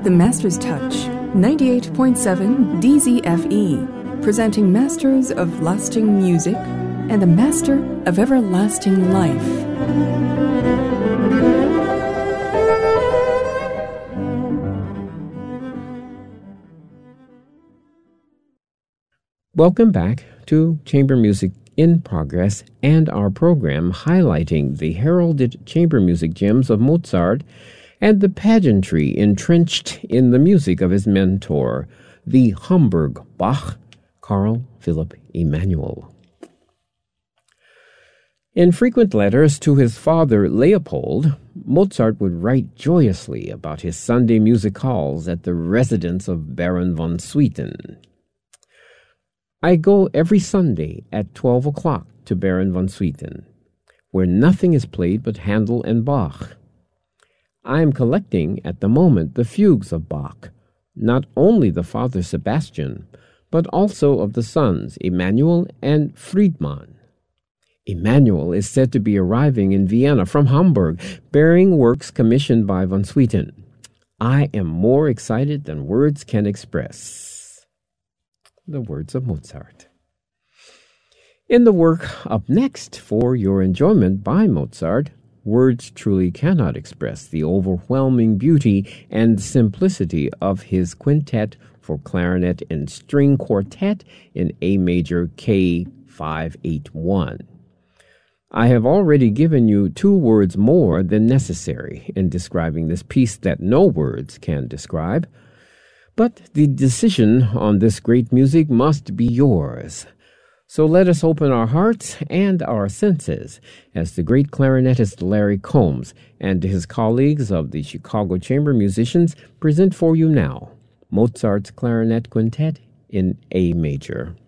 The Master's Touch, 98.7 DZFE, presenting Masters of Lasting Music and the Master of Everlasting Life. Welcome back to Chamber Music in Progress and our program highlighting the heralded chamber music gems of Mozart and the pageantry entrenched in the music of his mentor, the Hamburg Bach, Carl Philipp Emanuel. In frequent letters to his father Leopold, Mozart would write joyously about his Sunday music halls at the residence of Baron von Swieten. I go every Sunday at 12 o'clock to Baron von Swieten, where nothing is played but Handel and Bach. I am collecting at the moment the fugues of Bach, not only the Father Sebastian, but also of the sons Emanuel and Friedmann. Emanuel is said to be arriving in Vienna from Hamburg, bearing works commissioned by von Swieten. I am more excited than words can express. The words of Mozart. In the work up next for your enjoyment by Mozart, words truly cannot express the overwhelming beauty and simplicity of his quintet for clarinet and string quartet in A major K581. I have already given you 2 words more than necessary in describing this piece that no words can describe. But the decision on this great music must be yours. So let us open our hearts and our senses as the great clarinetist Larry Combs and his colleagues of the Chicago Chamber Musicians present for you now Mozart's Clarinet Quintet in A major.